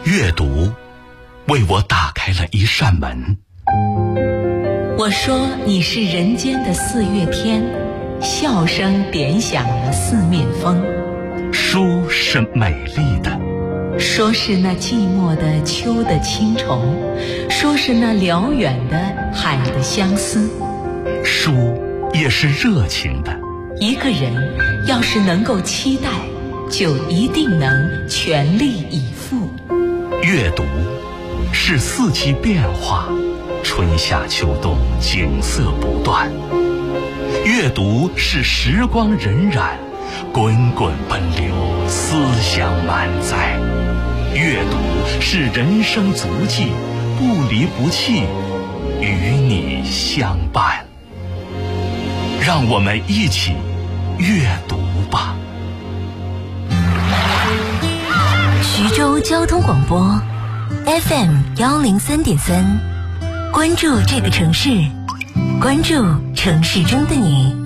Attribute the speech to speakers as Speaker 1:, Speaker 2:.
Speaker 1: 阅读为我打开了一扇门。
Speaker 2: 我说你是人间的四月天，笑声点响了四面风。
Speaker 1: 书是美丽的，
Speaker 2: 说是那寂寞的秋的青虫，说是那辽远的海的相思。
Speaker 1: 书也是热情的。
Speaker 2: 一个人要是能够期待，就一定能全力以赴。
Speaker 1: 阅读是四季变化，春夏秋冬景色不断。阅读是时光荏苒，滚滚奔流，思想满载。阅读是人生足迹，不离不弃，与你相伴。让我们一起阅读吧。
Speaker 3: 徐州交通广播 FM103.3，关注这个城市，关注城市中的你。